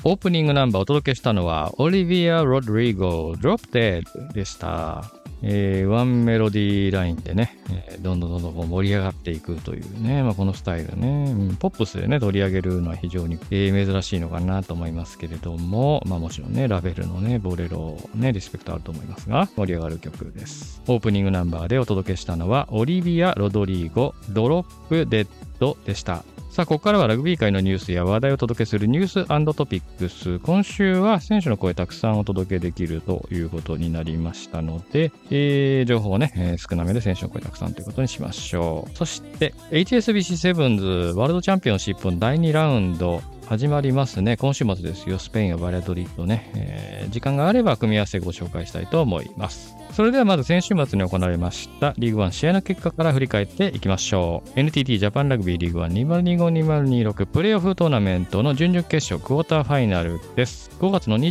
オープニングナンバーをお届けしたのは、オリビア・ロドリゴ、Drop Dead でした。ワンメロディーラインでね、どんどん盛り上がっていくというね、このスタイルね、ポップスでね、取り上げるのは非常に、珍しいのかなと思いますけれども、もちろんね、ラベルのね、ボレロね、リスペクトあると思いますが、盛り上がる曲です。オープニングナンバーでお届けしたのは、オリビア・ロドリゴ、ドロップ・デッドでした。さあ、ここからはラグビー界のニュースや話題をお届けするニュース&トピックス。今週は選手の声たくさんお届けできるということになりましたので、情報をね、少なめで選手の声たくさんということにしましょう。そして、HSBC セブンズワールドチャンピオンシップの第2ラウンド始まりますね。今週末ですよ。スペインやバレドリッドね。時間があれば組み合わせご紹介したいと思います。それではまず先週末に行われましたリーグワン試合の結果から振り返っていきましょう。NTT ジャパンラグビーリーグワン2025-2026プレーオフトーナメントの準々決勝クォーターファイナルです。5月の